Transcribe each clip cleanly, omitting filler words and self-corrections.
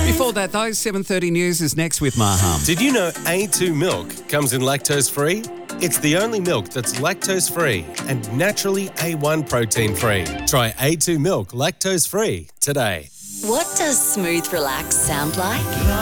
Before that, though, 7:30 News is next with Maham. Did you know A2 milk comes in lactose-free? It's the only milk that's lactose-free and naturally A1 protein-free. Try A2 milk lactose-free today. What does smooth relax sound like?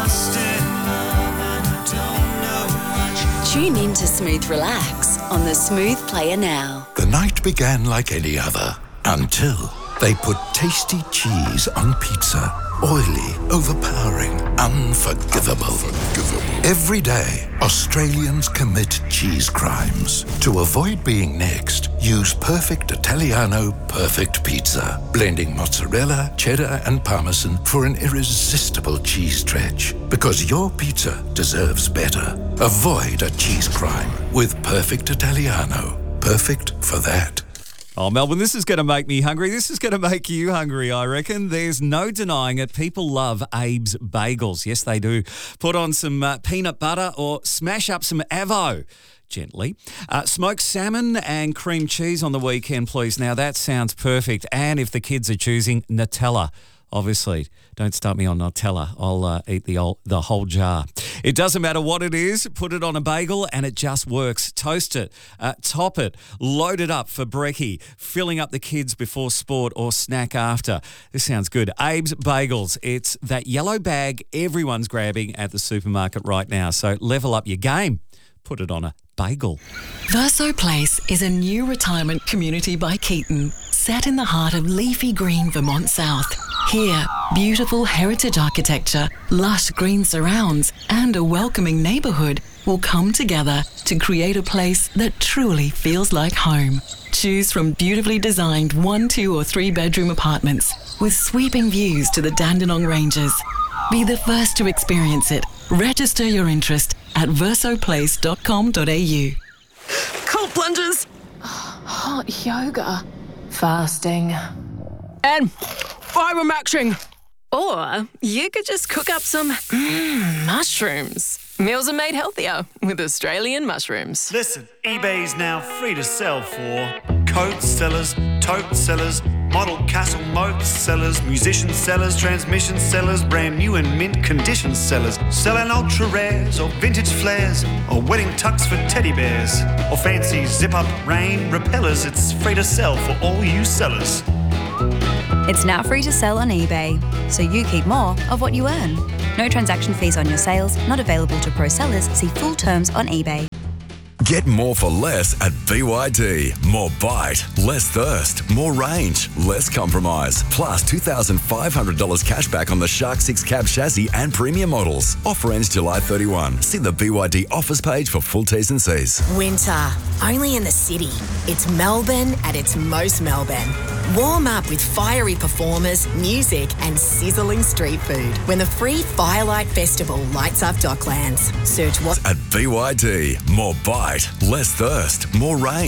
Tune in to Smooth Relax on the Smooth Player now. The night began like any other until they put tasty cheese on pizza. Oily, overpowering, unforgivable. Every day, Australians commit cheese crimes. To avoid being next, use Perfect Italiano Perfect Pizza, blending mozzarella, cheddar and parmesan for an irresistible cheese stretch. Because your pizza deserves better. Avoid a cheese crime with Perfect Italiano. Perfect for that. Oh, Melbourne, this is going to make me hungry. This is going to make you hungry, I reckon. There's no denying it. People love Abe's Bagels. Yes, they do. Put on some peanut butter or smash up some avo. Gently. Smoked salmon and cream cheese on the weekend, please. Now, that sounds perfect. And if the kids are choosing Nutella, obviously, don't start me on Nutella. I'll eat the whole jar. It doesn't matter what it is. Put it on a bagel and it just works. Toast it, top it, load it up for brekkie, filling up the kids before sport or snack after. This sounds good. Abe's Bagels. It's that yellow bag everyone's grabbing at the supermarket right now. So level up your game. Put it on a bagel. Verso Place is a new retirement community by Keaton, set in the heart of leafy green Vermont South. Here, beautiful heritage architecture, lush green surrounds, and a welcoming neighbourhood will come together to create a place that truly feels like home. Choose from beautifully designed 1, 2 or 3 bedroom apartments with sweeping views to the Dandenong Ranges. Be the first to experience it. Register your interest at versoplace.com.au. Cold plunges, hot yoga, fasting, and fibre maxing. Or you could just cook up some mushrooms. Meals are made healthier with Australian mushrooms. Listen, eBay's now free to sell for coat sellers, tote sellers, model castle moat sellers, musician sellers, transmission sellers, brand new and mint condition sellers, selling ultra rares or vintage flares or wedding tux for teddy bears or fancy zip up rain repellers. It's free to sell for all you sellers. It's now free to sell on eBay, so you keep more of what you earn. No transaction fees on your sales, not available to pro sellers. See full terms on eBay. Get more for less at BYD. More bite, less thirst, more range, less compromise. Plus $2,500 cash back on the Shark 6 cab chassis and premium models. Offer ends July 31. See the BYD offers page for full T's and C's. Winter, only in the city. It's Melbourne at its most Melbourne. Warm up with fiery performers, music and sizzling street food when the free Firelight Festival lights up Docklands. Search what at BYD. More bite, less thirst, more range.